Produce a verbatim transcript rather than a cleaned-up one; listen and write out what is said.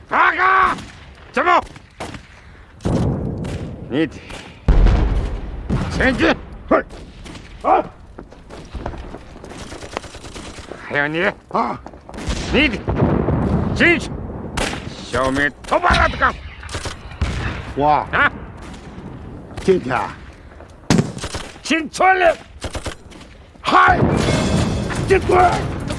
大哥，怎么？你得前进！ 是。啊！ 还有你啊！ 你得进去，消灭托巴拉特港。 我啊！ 今天进村里。 嗨，进村。